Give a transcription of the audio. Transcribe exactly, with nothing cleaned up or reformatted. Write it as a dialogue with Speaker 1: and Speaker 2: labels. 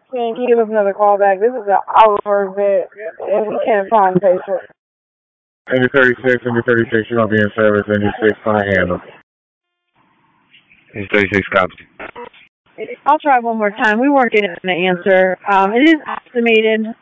Speaker 1: Can you give us another call back? This is an hour vet, and we can't find patients.
Speaker 2: Engine thirty-six, Engine thirty-six, you're going to be in service. Engine six, fine handle.
Speaker 3: Engine thirty-six, copy.
Speaker 1: I'll try one more time. We weren't getting an answer. Um, it is estimated